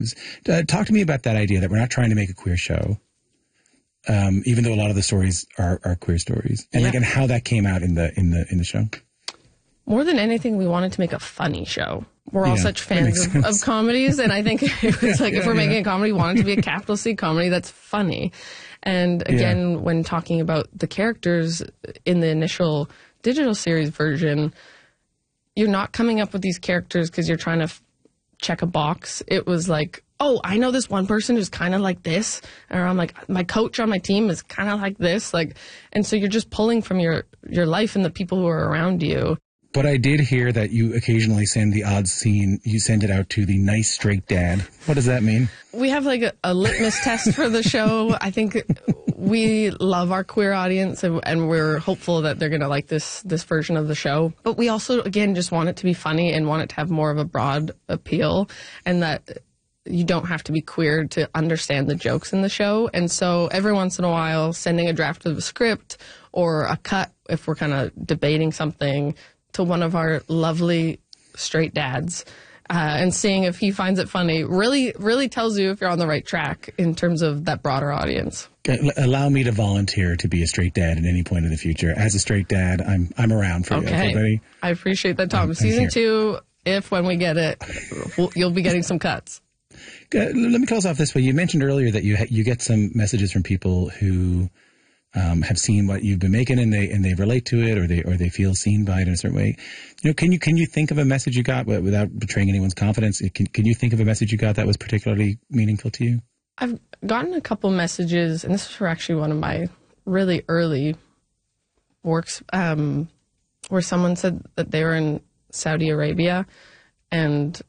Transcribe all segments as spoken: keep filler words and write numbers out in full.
Uh, talk to me about that idea that we're not trying to make a queer show, um, even though a lot of the stories are, are queer stories, and yeah. like and how that came out in the in the in the show. More than anything, we wanted to make a funny show. We're all Yeah, such fans of, of comedies, and I think it was like yeah, if we're yeah. making a comedy, we want it to be a capital C comedy that's funny. And again, yeah. when talking about the characters in the initial digital series version, you're not coming up with these characters because you're trying to f- check a box. It was like, oh, I know this one person who's kind of like this, or I'm like, my coach on my team is kind of like this, like, and so you're just pulling from your your life and the people who are around you. But I did hear that you occasionally send the odd scene, you send it out to the nice straight dad. What does that mean? We have like a, a litmus test for the show. I think we love our queer audience, and, and we're hopeful that they're going to like this this version of the show. But we also, again, just want it to be funny and want it to have more of a broad appeal, and that you don't have to be queer to understand the jokes in the show. And so every once in a while, sending a draft of a script or a cut, if we're kind of debating something, to one of our lovely straight dads uh, and seeing if he finds it funny really, really tells you if you're on the right track in terms of that broader audience. Allow me to volunteer to be a straight dad at any point in the future. As a straight dad, I'm I'm around for okay. you. Okay, I appreciate that, Tom. I'm, Season I'm two, if when we get it, we'll, you'll be getting some cuts. Let me close off this way. You mentioned earlier that you ha- you get some messages from people who Um, have seen what you've been making, and they and they relate to it, or they or they feel seen by it in a certain way. You know, can you can you think of a message you got without betraying anyone's confidence? Can can you think of a message you got that was particularly meaningful to you? I've gotten a couple messages, and this was for actually one of my really early works, um, where someone said that they were in Saudi Arabia, and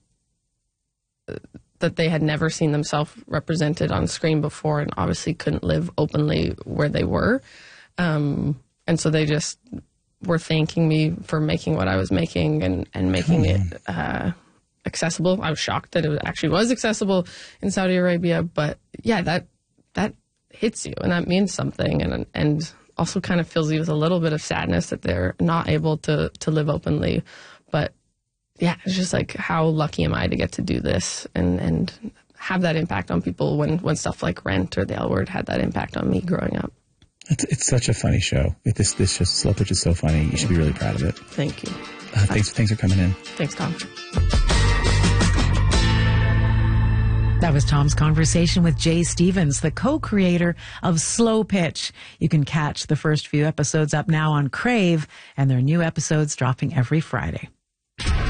that they had never seen themselves represented on screen before, and obviously couldn't live openly where they were. Um, and so they just were thanking me for making what I was making and, and making it uh, accessible. I was shocked that it actually was accessible in Saudi Arabia. But yeah, that that hits you, and that means something, and and also kind of fills you with a little bit of sadness that they're not able to to live openly. But yeah, it's just like, how lucky am I to get to do this and, and have that impact on people when, when stuff like Rent or The L Word had that impact on me growing up. It's, it's such a funny show. It, this this show, Slow Pitch, is so funny. You should be really proud of it. Thank you. Uh, thanks, thanks for coming in. Thanks, Tom. That was Tom's conversation with Jay Stevens, the co-creator of Slow Pitch. You can catch the first few episodes up now on Crave, and there are new episodes dropping every Friday.